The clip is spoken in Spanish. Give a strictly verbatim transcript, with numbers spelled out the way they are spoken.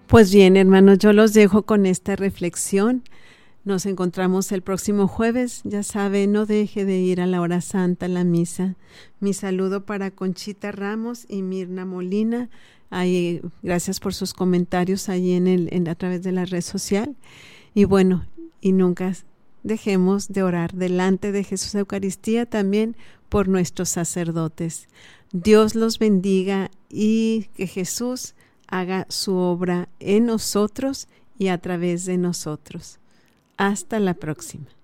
Pues bien, hermanos, yo los dejo con esta reflexión. Nos encontramos el próximo jueves. Ya sabe, no deje de ir a la hora santa, a la misa. Mi saludo para Conchita Ramos y Mirna Molina. Ahí, gracias por sus comentarios ahí en el, en, a través de la red social. Y bueno, y nunca dejemos de orar delante de Jesús Eucaristía también por nuestros sacerdotes. Dios los bendiga y que Jesús haga su obra en nosotros y a través de nosotros. Hasta la próxima.